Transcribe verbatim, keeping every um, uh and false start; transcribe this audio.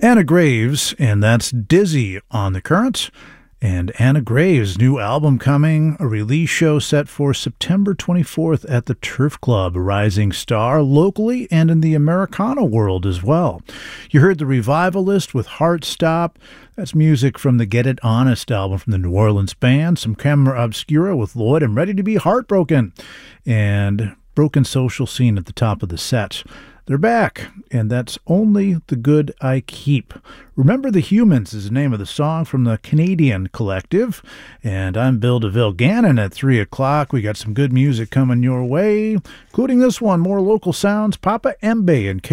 Anna Graves, and that's Dizzy on the Current. And Anna Graves' new album coming, a release show set for September twenty-fourth at the Turf Club, a rising star locally and in the Americana world as well. You heard The Revivalist with Heart Stop. That's music from the Get It Honest album from the New Orleans band. Some Camera Obscura with Lloyd and Ready to Be Heartbroken. And Broken Social Scene at the top of the set. They're back, and that's Only the Good I Keep. Remember the Humans is the name of the song from the Canadian Collective. And I'm Bill DeVille Gannon at three o'clock. We got some good music coming your way, including this one, more local sounds, Papa Embe and